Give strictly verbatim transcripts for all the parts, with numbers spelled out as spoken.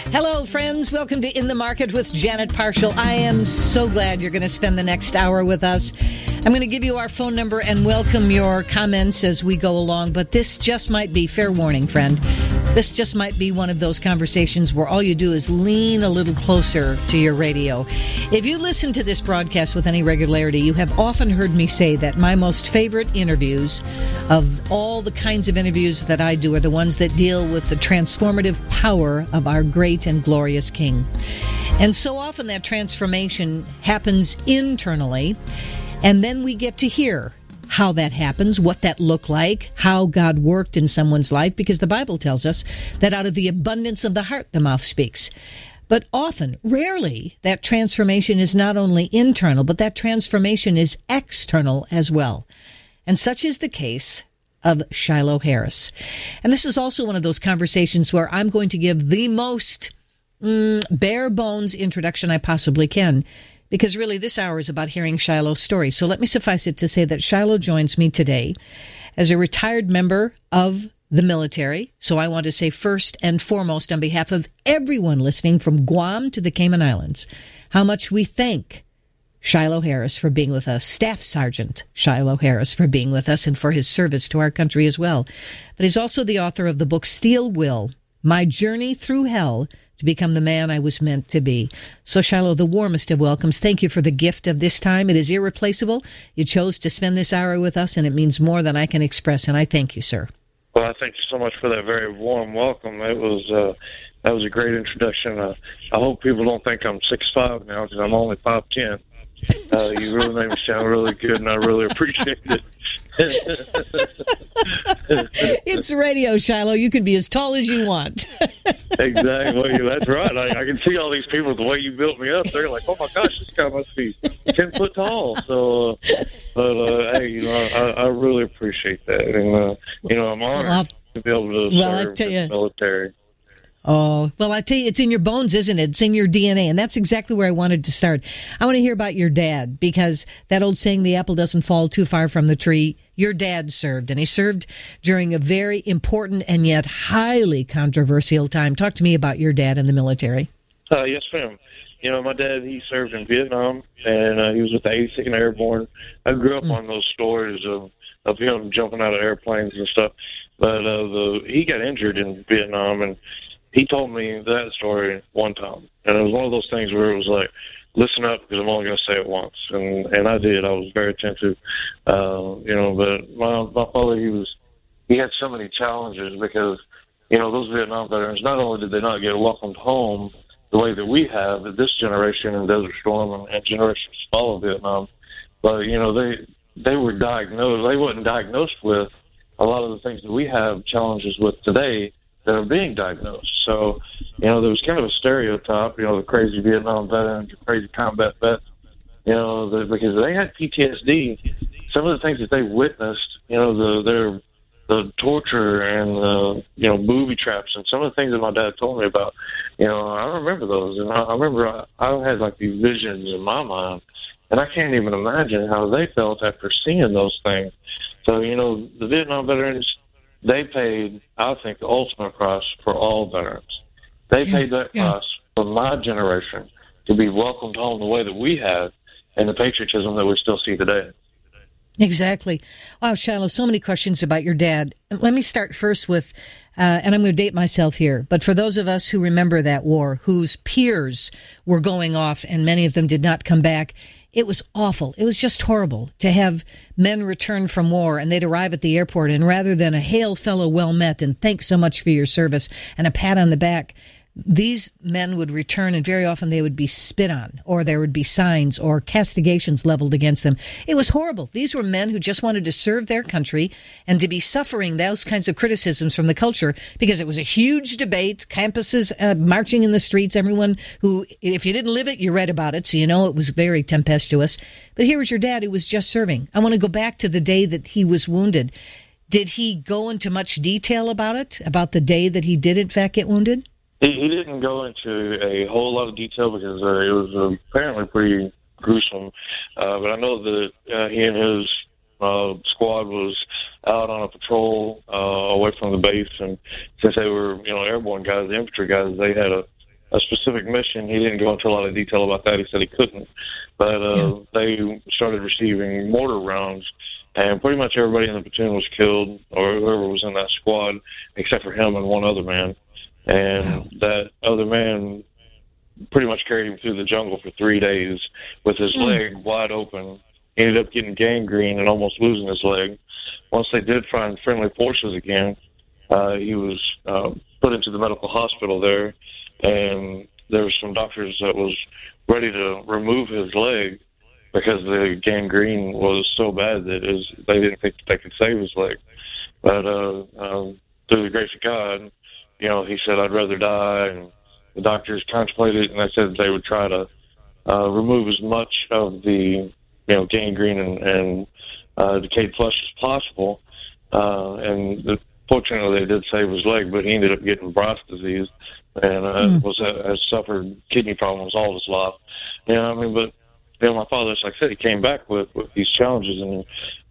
Hello, friends. Welcome to In the Market with Janet Parshall. I am so glad you're going to spend the next hour with us. I'm going to give you our phone number and welcome your comments as we go along. But this just might be, fair warning, friend, this just might be one of those conversations where all you do is lean a little closer to your radio. If you listen to this broadcast with any regularity, you have often heard me say that my most favorite interviews of all the kinds of interviews that I do are the ones that deal with the transformative power of our great and glorious King. And so often that transformation happens internally, and then we get to hear how that happens, what that looked like, how God worked in someone's life, because the Bible tells us that out of the abundance of the heart, the mouth speaks. But often, rarely, that transformation is not only internal, but that transformation is external as well. And such is the case of Shiloh Harris. And this is also one of those conversations where I'm going to give the most mm, bare bones introduction I possibly can, because really this hour is about hearing Shiloh's story. So let me suffice it to say that Shiloh joins me today as a retired member of the military. So I want to say first and foremost, on behalf of everyone listening from Guam to the Cayman Islands, how much we thank Shiloh Harris for being with us, Staff Sergeant Shiloh Harris for being with us and for his service to our country as well. But he's also the author of the book Steel Will, My Journey Through Hell to Become the Man I Was Meant to Be. So Shiloh, the warmest of welcomes. Thank you for the gift of this time. It is irreplaceable. You chose to spend this hour with us, and it means more than I can express, and I thank you, sir. Well, I thank you so much for that very warm welcome. It was uh, that was a great introduction. Uh, I hope people don't think I'm six five now, because I'm only five ten. Uh, you really made me sound really good, and I really appreciate it. It's radio, Shiloh. You can be as tall as you want. Exactly. That's right. I, I can see all these people, the way you built me up. They're like, oh, my gosh, this guy must be ten foot tall. So, uh, but, uh, hey, you know, I, I really appreciate that. And, uh, you know, I'm honored well, to be able to well, serve in the military. Oh, well, I tell you, it's in your bones, isn't it? It's in your D N A, and that's exactly where I wanted to start. I want to hear about your dad, because that old saying, the apple doesn't fall too far from the tree, your dad served, and he served during a very important and yet highly controversial time. Talk to me about your dad in the military. Uh, yes, ma'am. You know, my dad, he served in Vietnam, and uh, he was with the eighty-second Airborne. I grew up mm. on those stories of, of him jumping out of airplanes and stuff, but uh, the he got injured in Vietnam, and he told me that story one time, and it was one of those things where it was like, listen up, because I'm only going to say it once, and and I did. I was very attentive, uh, you know. But my my father, he was he had so many challenges, because you know those Vietnam veterans, not only did they not get welcomed home the way that we have at this generation in Desert Storm and, and generations follow Vietnam, but you know they they were diagnosed. They weren't diagnosed with a lot of the things that we have challenges with today that are being diagnosed. So, you know, there was kind of a stereotype, you know, the crazy Vietnam veterans, the crazy combat vets, you know, the, because they had P T S D. Some of the things that they witnessed, you know, the their the torture and the, you know, booby traps, and some of the things that my dad told me about, you know, I remember those. And I, I remember I, I had, like, these visions in my mind, and I can't even imagine how they felt after seeing those things. So, you know, the Vietnam veterans, they paid, I think, the ultimate price for all veterans. They yeah, paid that yeah. price for my generation to be welcomed home the way that we have, and the patriotism that we still see today. Exactly. Wow, Shiloh, so many questions about your dad. Let me start first with, uh, and I'm going to date myself here, but for those of us who remember that war, whose peers were going off and many of them did not come back, it was awful. It was just horrible to have men return from war and they'd arrive at the airport, and rather than a hail fellow well met and thanks so much for your service and a pat on the back, these men would return, and very often they would be spit on, or there would be signs or castigations leveled against them. It was horrible. These were men who just wanted to serve their country, and to be suffering those kinds of criticisms from the culture, because it was a huge debate, campuses uh, marching in the streets, everyone who, if you didn't live it, you read about it, so you know it was very tempestuous. But here was your dad who was just serving. I want to go back to the day that he was wounded. Did he go into much detail about it, about the day that he did in fact get wounded? He, he didn't go into a whole lot of detail, because uh, it was uh, apparently pretty gruesome. Uh, but I know that uh, he and his uh, squad was out on a patrol uh, away from the base, and since they were, you know, airborne guys, the infantry guys, they had a a specific mission. He didn't go into a lot of detail about that. He said he couldn't. But uh, yeah. they started receiving mortar rounds, and pretty much everybody in the platoon was killed, or whoever was in that squad, except for him and one other man. And wow. that other man pretty much carried him through the jungle for three days with his mm. leg wide open. He ended up getting gangrene and almost losing his leg. Once they did find friendly forces again, uh, he was uh, put into the medical hospital there, and there were some doctors that was ready to remove his leg because the gangrene was so bad that it was, they didn't think they could save his leg. But uh, um, through the grace of God, you know, he said, I'd rather die, and the doctors contemplated, and they said they would try to uh, remove as much of the, you know, gangrene and, and uh, decayed flesh as possible. Uh, and the, fortunately, they did save his leg, but he ended up getting Bright's disease and uh, mm. was uh, has suffered kidney problems all his life. You know, I mean, but you know, my father, like I said, he came back with, with these challenges, and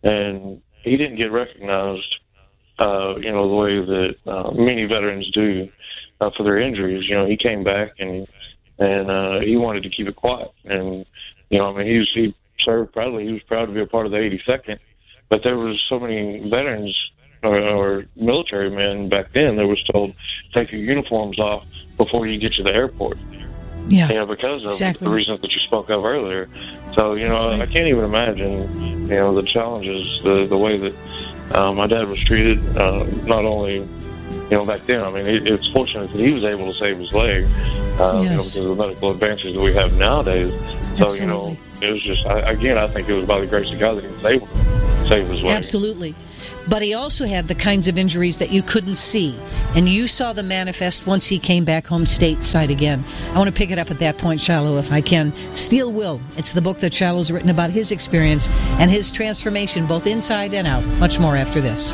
and he didn't get recognized, uh, you know, the way that uh, many veterans do uh, for their injuries. You know, he came back and and uh, he wanted to keep it quiet, and you know, I mean, he was, he served proudly. He was proud to be a part of the eighty-second, but there was so many veterans or, or military men back then that was told, take your uniforms off before you get to the airport. Yeah, you know, because of exactly. the reasons that you spoke of earlier. So, you know, right. I can't even imagine, you know, the challenges, the the way that uh, my dad was treated, uh, not only, you know, back then. I mean, it, it's fortunate that he was able to save his leg, uh, yes. you know, because of the medical advances that we have nowadays. So, Absolutely. you know, it was just, I, again, I think it was by the grace of God that he was able to save his leg. Absolutely. But he also had the kinds of injuries that you couldn't see. And you saw them manifest once he came back home stateside again. I want to pick it up at that point, Shiloh, if I can. Steel Will. It's the book that Shiloh's written about his experience and his transformation, both inside and out. Much more after this.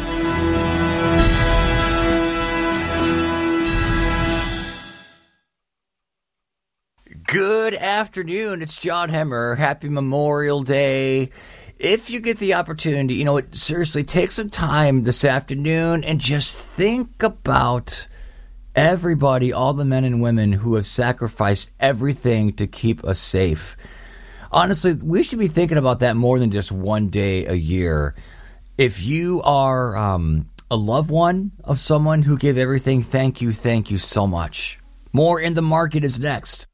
Good afternoon. It's John Hemmer. Happy Memorial Day. If you get the opportunity, you know, it, seriously, take some time this afternoon and just think about everybody, all the men and women who have sacrificed everything to keep us safe. Honestly, we should be thinking about that more than just one day a year. If you are um, a loved one of someone who gave everything, thank you, thank you so much. More In the Market is next.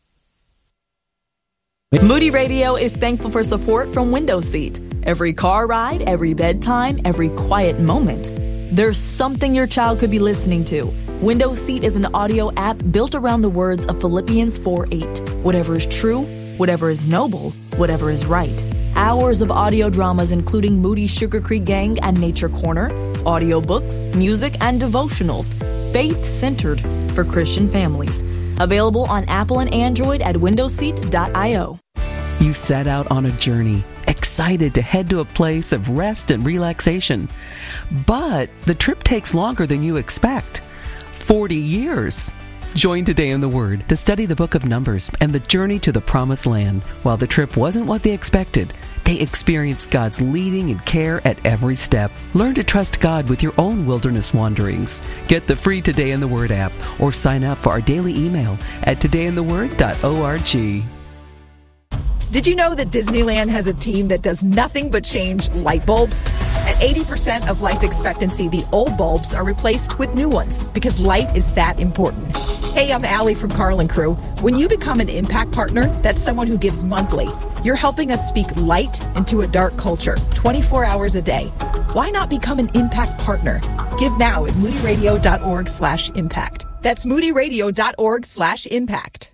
Moody Radio is thankful for support from Window Seat. Every car ride, every bedtime, every quiet moment. There's something your child could be listening to. Window Seat is an audio app built around the words of Philippians four eight. Whatever is true, whatever is noble, whatever is right. Hours of audio dramas including Moody Sugar Creek Gang and Nature Corner, audiobooks, music, and devotionals. Faith-centered for Christian families. Available on Apple and Android at window seat dot io. You set out on a journey, excited to head to a place of rest and relaxation. But the trip takes longer than you expect. forty years. Join Today in the Word to study the book of Numbers and the journey to the Promised Land. While the trip wasn't what they expected, they experienced God's leading and care at every step. Learn to trust God with your own wilderness wanderings. Get the free Today in the Word app or sign up for our daily email at today in the word dot org. Did you know that Disneyland has a team that does nothing but change light bulbs? At eighty percent of life expectancy, the old bulbs are replaced with new ones because light is that important. Hey, I'm Allie from Carl and Crew. When you become an Impact Partner, that's someone who gives monthly. You're helping us speak light into a dark culture, twenty-four hours a day. Why not become an Impact Partner? Give now at moody radio dot org slash impact. That's moody radio dot org slash impact.